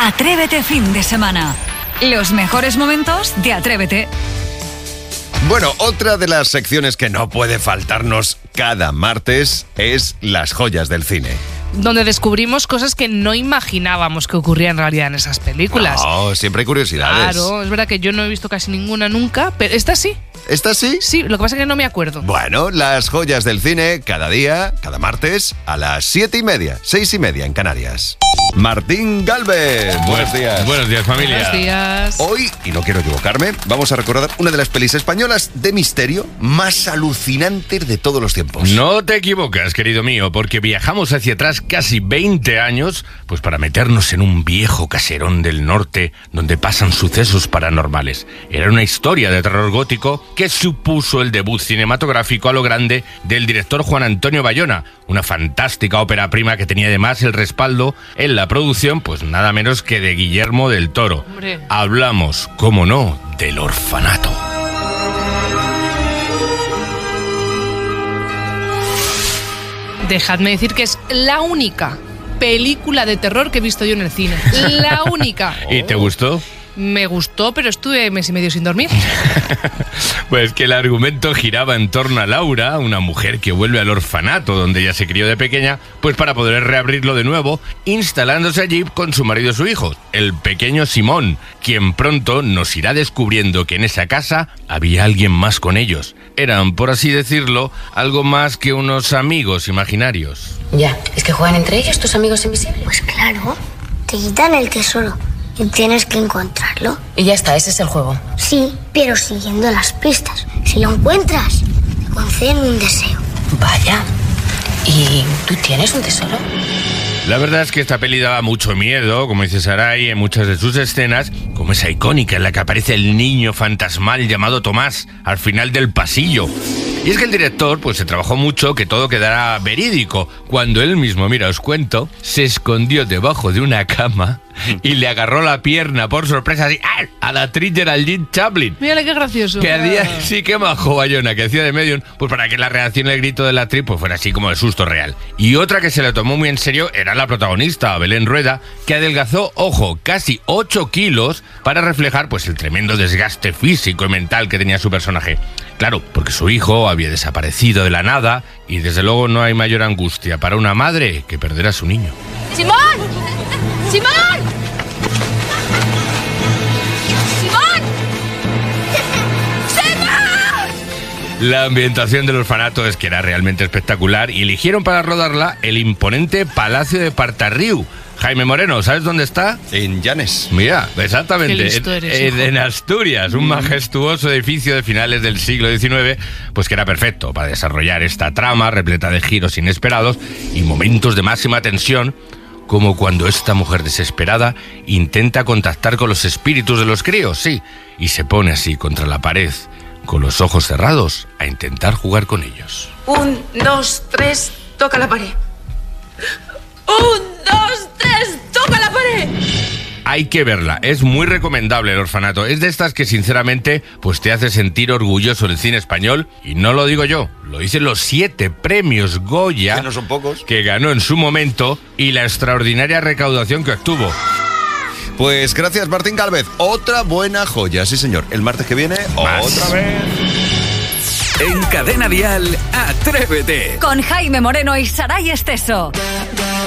Atrévete fin de semana. Los mejores momentos de Atrévete. Bueno, otra de las secciones que no puede faltarnos cada martes es las joyas del cine. Donde descubrimos cosas que no imaginábamos que ocurrían en realidad en esas películas. No, siempre hay curiosidades. Claro, es verdad que yo no he visto casi ninguna nunca, pero esta sí. ¿Esta sí? Sí, lo que pasa es que no me acuerdo. Bueno, las joyas del cine cada día, cada martes, a las 7:30, 6:30 en Canarias. Martín Gálvez, buenos días. Buenos días, familia. Buenos días. Hoy, y no quiero equivocarme, vamos a recordar una de las pelis españolas de misterio más alucinantes de todos los tiempos. No te equivocas, querido mío, porque viajamos hacia atrás casi 20 años, pues para meternos en un viejo caserón del norte donde pasan sucesos paranormales. Era una historia de terror gótico que supuso el debut cinematográfico a lo grande del director Juan Antonio Bayona, una fantástica ópera prima que tenía además el respaldo en la producción, pues nada menos que de Guillermo del Toro. Hombre. Hablamos, cómo no, del Orfanato. Dejadme decir que es la única película de terror que he visto yo en el cine. La única. ¿Y te gustó? Me gustó, pero estuve mes y medio sin dormir. Pues que el argumento giraba en torno a Laura, una mujer que vuelve al orfanato donde ella se crió de pequeña, pues para poder reabrirlo de nuevo, instalándose allí con su marido y su hijo, el pequeño Simón, quien pronto nos irá descubriendo que en esa casa había alguien más con ellos. Eran, por así decirlo, algo más que unos amigos imaginarios. Ya, ¿es que juegan entre ellos tus amigos invisibles? Pues claro, te quitan el tesoro y tienes que encontrarlo. Y ya está, ese es el juego. Sí, pero siguiendo las pistas. Si lo encuentras, te conceden un deseo. Vaya. ¿Y tú tienes un tesoro? La verdad es que esta peli daba mucho miedo, como dice Sarai, en muchas de sus escenas, como esa icónica en la que aparece el niño fantasmal llamado Tomás al final del pasillo. Y es que el director pues se trabajó mucho que todo quedara verídico. Cuando él mismo, mira, os cuento, se escondió debajo de una cama y le agarró la pierna por sorpresa así a la actriz Geraldine Chaplin. Mírale qué gracioso. Que hacía, sí que majo Bayona, que hacía de medium, pues para que la reacción y el grito de la actriz pues fuera así como de susto real. Y otra que se le tomó muy en serio era la protagonista, Belén Rueda, que adelgazó, ojo, casi 8 kilos para reflejar pues el tremendo desgaste físico y mental que tenía su personaje. Claro, porque su hijo había desaparecido de la nada y desde luego no hay mayor angustia para una madre que perder a su niño. ¡Simón! ¡Simón! ¡Simón! ¡Simón! La ambientación del orfanato es que era realmente espectacular y eligieron para rodarla el imponente Palacio de Partarriu. Jaime Moreno, ¿sabes dónde está? En Llanes. Mira, exactamente, Qué listo eres, hijo. en Asturias, un majestuoso edificio de finales del siglo XIX, pues que era perfecto para desarrollar esta trama repleta de giros inesperados y momentos de máxima tensión, como cuando esta mujer desesperada intenta contactar con los espíritus de los críos, sí, y se pone así contra la pared, con los ojos cerrados, a intentar jugar con ellos. 1, 2, 3, toca la pared. 1, 2, 3, toca la pared. Hay que verla, es muy recomendable el orfanato. Es de estas que sinceramente pues te hace sentir orgulloso del cine español. Y no lo digo yo, lo dicen los 7 premios Goya, Que no son pocos. que ganó en su momento y la extraordinaria recaudación que obtuvo. Pues gracias, Martín Gálvez. Otra buena joya, sí señor. El martes que viene, Más. otra vez. En Cadena Dial, Atrévete. Con Jaime Moreno y Saray Esteso.